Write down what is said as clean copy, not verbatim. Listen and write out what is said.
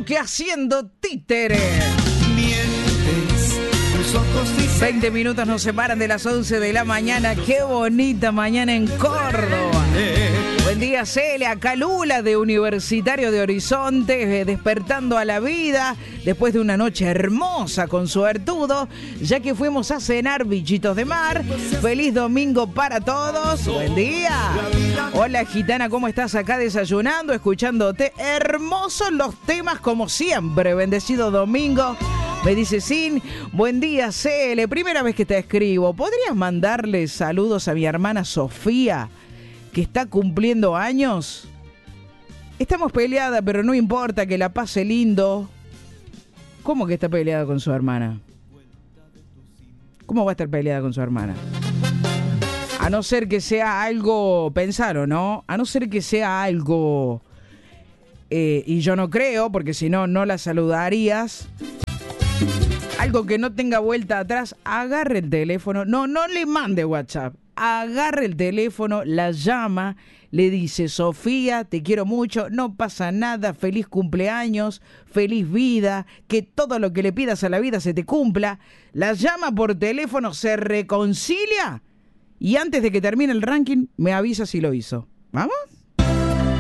Duque haciendo títere. Mientes, tus ojos dicen 20 minutos nos separan de las 11 de la mañana. Qué bonita mañana en Córdoba. Buen día, Celia. Acá Lula de Universitario de Horizonte, despertando a la vida después de una noche hermosa con Suertudo, ya que fuimos a cenar bichitos de mar. Feliz domingo para todos. Buen día. Hola, gitana, ¿cómo estás? Acá desayunando, escuchándote. Hermosos los temas como siempre. Bendecido domingo. Me dice Sin, buen día, Cele. Primera vez que te escribo. ¿Podrías mandarle saludos a mi hermana Sofía, que está cumpliendo años? Estamos peleadas, pero no importa, que la pase lindo. ¿Cómo que está peleada con su hermana? ¿Cómo va a estar peleada con su hermana? A no ser que sea algo, pensaron, ¿no? A no ser que sea algo, y yo no creo, porque si no, no la saludarías. Algo que no tenga vuelta atrás, agarre el teléfono, no le mande WhatsApp, agarre el teléfono, la llama, le dice: Sofía, te quiero mucho, no pasa nada, feliz cumpleaños, feliz vida, que todo lo que le pidas a la vida se te cumpla. La llama por teléfono, se reconcilia y antes de que termine el ranking me avisa si lo hizo. ¿Vamos?